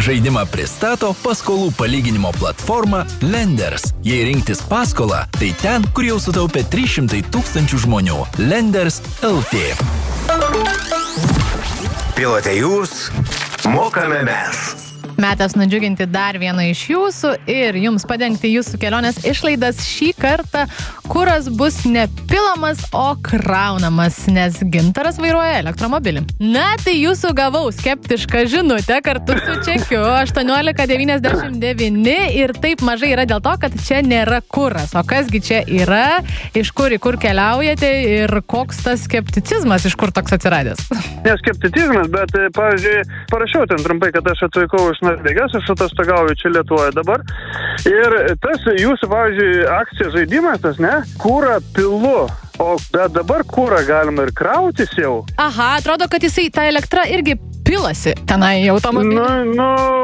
Žaidimą pristato paskolų palyginimo platforma Lenders. Jei rinktis paskolą, tai ten, kur jau sutaupė 300 000 žmonių. Lenders LT. Pilote jūs, mokame mes. Metas nudžiuginti dar vieną iš jūsų ir jums padengti jūsų kelionės išlaidas. Šį kartą kuras bus ne pilamas, o kraunamas, nes Gintaras vairuoja elektromobilį. Na, tai jūsų gavau skeptišką žinutę kartu su čekiu 18,99 ir taip mažai yra dėl to, kad čia nėra kuras. O kasgi čia yra, iš kur į kur keliaujate ir koks tas skepticizmas, iš kur toks atsiradęs? Ne skepticizmas, bet, pavyzdžiui, parašiau ten trumpai, kad aš atvykau iš Norvegijos, aš atostogauju čia Lietuvoje dabar. Ir tas jūsų, pavyzdžiui, akcijos žaidimas, tas, ne, kurą pilu. Bet dabar kurą galima ir krautis jau. Aha, atrodo, kad jisai ta elektra irgi pilasi tenai automobilį.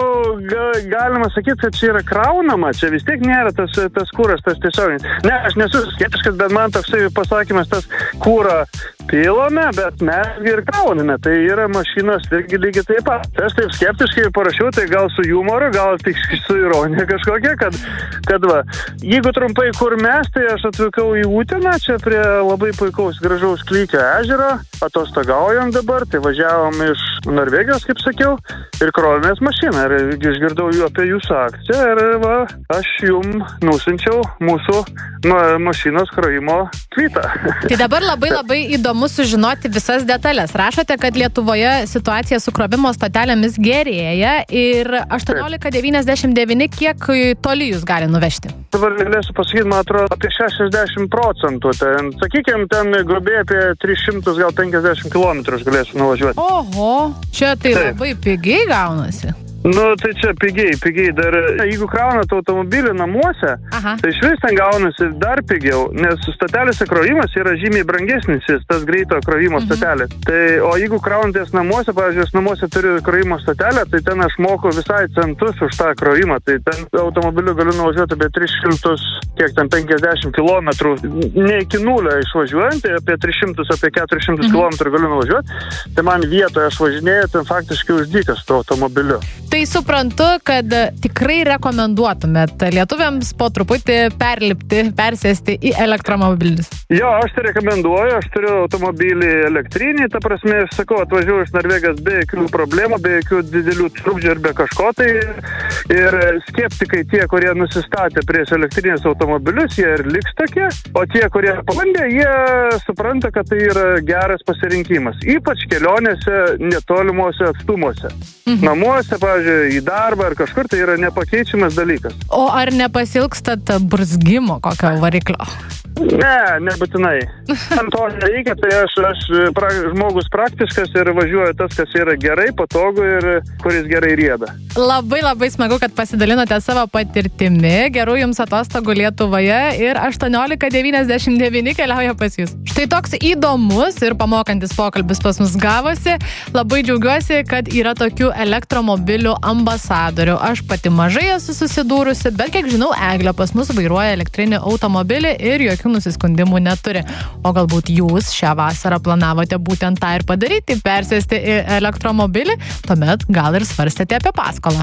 Galima sakyti, kad čia yra kraunama, čia vis tiek nėra tas kuras, tas tiesioginis. Ne, aš nesu skeptiškas, bet man toksai pasakymas, tas kurą pilome, bet mes ir krauname. Tai yra mašinos irgi lygiai taip pat. Aš taip skeptiškai parašiau, tai gal su humoru, gal tik su ironija kažkokia, kad va, jeigu trumpai kur mes, tai aš atvykau į Uteną, čia prie labai puikaus gražaus Klykio ežero, atostogaujam dabar, tai važiavom iš Norvegijos, kaip sakiau, ir krovėmės mašiną. Ir išgirdau apie jūsų akciją ir va, aš jum nusinčiau mūsų mašinos krovimo kvitą. Tai dabar labai įdomu sužinoti visas detalės. Rašote, kad Lietuvoje situacija su krovimo stotelėmis gerėja ir 18,99 kiek toli jūs gali nuvežti? Dabar galėsiu pasakyti, man atrodo, apie 60%. Ten, sakykime, ten grubiai apie 350 km aš galėsiu nuvažiuoti. Oho, čia tai labai pigiai gaunasi. Nu, tai čia pigiai. Dar jeigu kraunat automobilį namuose, tai iš vis ten gaunasi dar pigiau, nes stotelėse krovimas yra žymiai brangesnis, tas greito krovimo stotelė. Tai, o jeigu kraunatės namuose, pavyzdžiui, aš namuose turiu krovimo stotelę, tai ten aš moku visai centus už tą krovimą. Tai ten automobiliu galiu nuvažiuoti apie 350 km, ne iki nulio išvažiuojant, tai apie 300, apie 400 km galiu nuvažiuoti. Tai man vietoje aš važinėjau ten faktiškai uždykas tuo automobiliu. Tai suprantu, kad tikrai rekomenduotumėt lietuviams po truputį persėsti į elektromobilius. Jo, aš tai rekomenduoju, aš turiu automobilį elektrinį, ta prasme, aš sakau, atvažiuoju iš Norvegijos be jokių problemų, be jokių didelių trukdžių ir be kažko tai. Ir skeptikai tie, kurie nusistatė prieš elektrinės automobilius, jie ir liks tokie, o tie, kurie pabandė, jie supranta, kad tai yra geras pasirinkimas. Ypač kelionėse netolimuose atstumuose. Namuose, pavyzdžiui, į darbą ar kažkur, tai yra nepakeičiamas dalykas. O ar nepasilgstat burzgimo kokio variklio? Ne, nebūtinai. Ant to nereikia, tai aš žmogus praktiškas ir važiuoju tas, kas yra gerai, patogu ir kuris gerai rieda. Labai smagu, kad pasidalinote savo patirtimi. Gerų jums atostogų Lietuvoje ir 18,99 keliauja pas jūs. Štai toks įdomus ir pamokantis pokalbis pas mus gavosi. Labai džiaugiuosi, kad yra tokių elektromobilių ambasadorių. Aš pati mažai esu susidūrusi, bet kiek žinau, Eglė pas mus vairuoja elektrinį automobilį ir jokių nusiskundimų neturi. O galbūt jūs šią vasarą planavote būtent tą ir padaryti, persėsti į elektromobilį, tuomet gal ir svarstėte apie paskolą.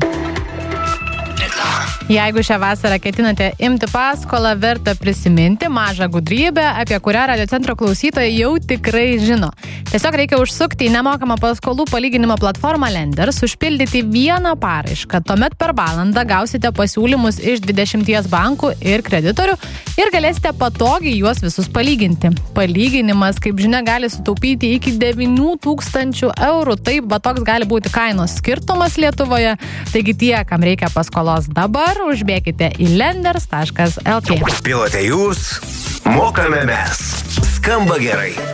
Jeigu šią vasarą ketinate imti paskolą, verta prisiminti mažą gudrybę, apie kurią radiocentro klausytojai jau tikrai žino. Tiesiog reikia užsukti į nemokamą paskolų palyginimo platformą Lenders, užpildyti vieną paraišką. Tuomet per valandą gausite pasiūlymus iš 20 bankų ir kreditorių ir galėsite patogiai juos visus palyginti. Palyginimas, kaip žinia, gali sutaupyti iki 9 000 eurų. Taip, bet toks gali būti kainos skirtumas Lietuvoje. Taigi tie, kam reikia paskolos dabar, užbėkite į lenders.lt. Pilote jūs, mokame mes. Skamba gerai.